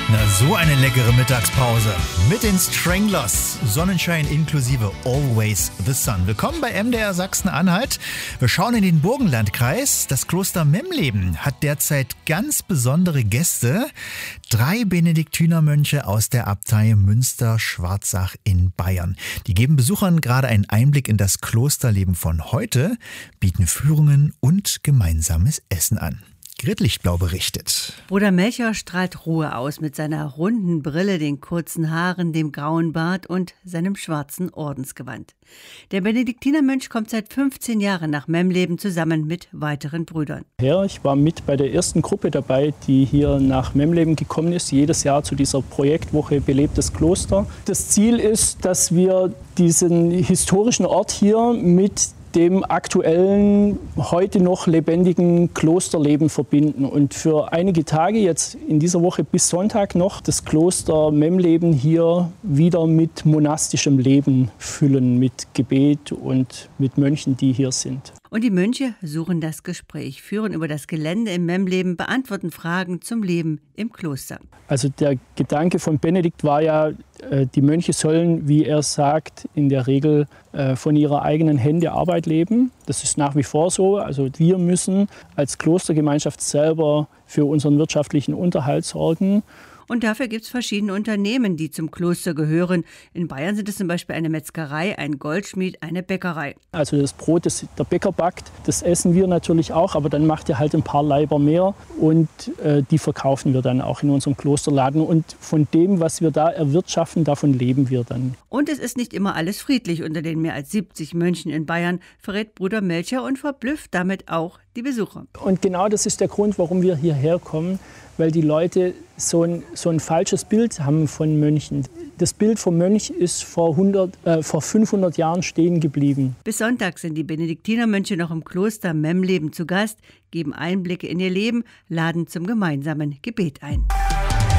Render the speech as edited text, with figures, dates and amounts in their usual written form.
Na, so eine leckere Mittagspause. Mit den Stranglers. Sonnenschein inklusive Always the Sun. Willkommen bei MDR Sachsen-Anhalt. Wir schauen in den Burgenlandkreis. Das Kloster Memleben hat derzeit ganz besondere Gäste. 3 Benediktinermönche aus der Abtei Münster-Schwarzach in Bayern. Die geben Besuchern gerade einen Einblick in das Klosterleben von heute, bieten Führungen und gemeinsames Essen an. Gritlichtblau berichtet. Bruder Melchior strahlt Ruhe aus mit seiner runden Brille, den kurzen Haaren, dem grauen Bart und seinem schwarzen Ordensgewand. Der Benediktinermönch kommt seit 15 Jahren nach Memleben zusammen mit weiteren Brüdern. Ja, ich war mit bei der ersten Gruppe dabei, die hier nach Memleben gekommen ist, jedes Jahr zu dieser Projektwoche Belebtes Kloster. Das Ziel ist, dass wir diesen historischen Ort hier mit dem aktuellen, heute noch lebendigen Klosterleben verbinden und für einige Tage, jetzt in dieser Woche bis Sonntag noch, das Kloster Memleben hier wieder mit monastischem Leben füllen, mit Gebet und mit Mönchen, die hier sind. Und die Mönche suchen das Gespräch, führen über das Gelände im Memleben, beantworten Fragen zum Leben im Kloster. Also der Gedanke von Benedikt war ja, die Mönche sollen, wie er sagt, in der Regel von ihrer eigenen Hände Arbeit leben. Das ist nach wie vor so. Also wir müssen als Klostergemeinschaft selber für unseren wirtschaftlichen Unterhalt sorgen. Und dafür gibt es verschiedene Unternehmen, die zum Kloster gehören. In Bayern sind es zum Beispiel eine Metzgerei, ein Goldschmied, eine Bäckerei. Also das Brot, das der Bäcker backt, das essen wir natürlich auch, aber dann macht er halt ein paar Laiber mehr und die verkaufen wir dann auch in unserem Klosterladen. Und von dem, was wir da erwirtschaften, davon leben wir dann. Und es ist nicht immer alles friedlich unter den mehr als 70 Mönchen in Bayern, verrät Bruder Melchior und verblüfft damit auch die Besucher. Und genau das ist der Grund, warum wir hierher kommen, weil die Leute so ein falsches Bild haben von Mönchen. Das Bild vom Mönch ist vor 500 Jahren stehen geblieben. Bis Sonntag sind die Benediktinermönche noch im Kloster Memleben zu Gast, geben Einblicke in ihr Leben, laden zum gemeinsamen Gebet ein.